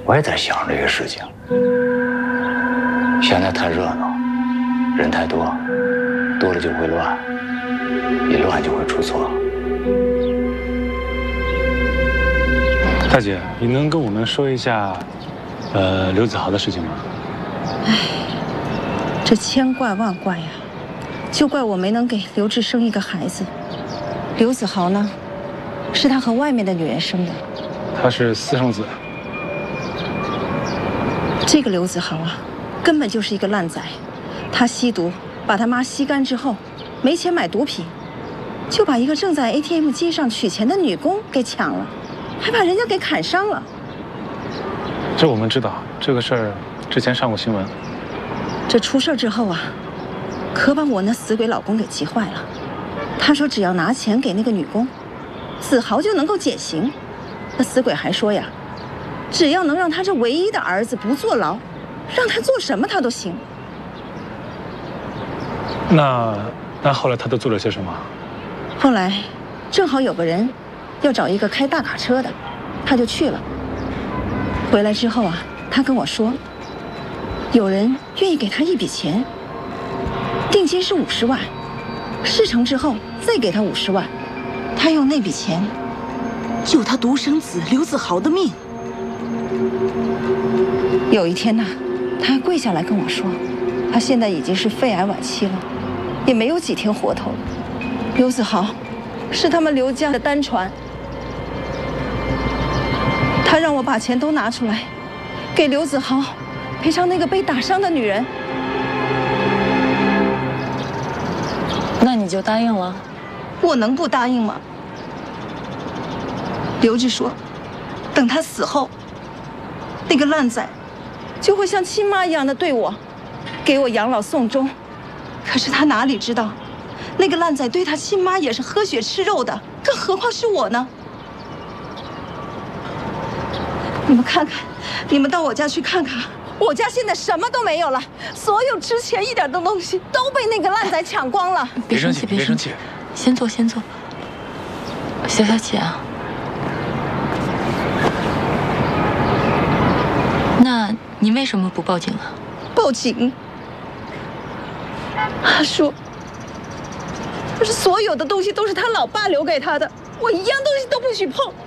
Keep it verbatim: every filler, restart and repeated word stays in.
我也在想这个事情。现在太热闹，人太多，多了就会乱，一乱就会出错。 大姐，你能跟我们说一下，呃，刘子豪的事情吗？ 唉，这千怪万怪呀，就怪我没能给刘志生一个孩子。刘子豪呢，是他和外面的女人生的。 他是私生子。 这个刘子豪啊，根本就是一个烂仔。他吸毒，把他妈吸干之后，没钱买毒品，就把一个正在 A T M 机上取钱的女工给抢了，还把人家给砍伤了。 这我们知道，这个事儿之前上过新闻。 这出事之后啊，可把我那死鬼老公给急坏了。他说只要拿钱给那个女工，子豪就能够减刑。那死鬼还说呀，只要能让他这唯一的儿子不坐牢，让他做什么他都行。 那那后来他都做了些什么？ 后来正好有个人要找一个开大卡车的，他就去了。回来之后啊，他跟我说，有人愿意给他一笔钱，定金是五十万，事成之后再给他五十万，他用那笔钱救他独生子刘子豪的命。有一天呢，他还跪下来跟我说，他现在已经是肺癌晚期了，也没有几天活头了。刘子豪是他们刘家的单传，他让我把钱都拿出来，给刘子豪赔偿那个被打伤的女人。 那你就答应了？ 我能不答应吗？刘志说，等他死后，那个烂仔就会像亲妈一样的对我，给我养老送终。可是他哪里知道，那个烂仔对他亲妈也是喝血吃肉的，更何况是我呢？你们看看，你们到我家去看看，我家现在什么都没有了，所有值钱一点的东西都被那个烂仔抢光了。 别生气，别生气，先坐，先坐。小小姐啊，那你为什么不报警啊？ 报警？他说，可是所有的东西都是他老爸留给他的，我一样东西都不许碰。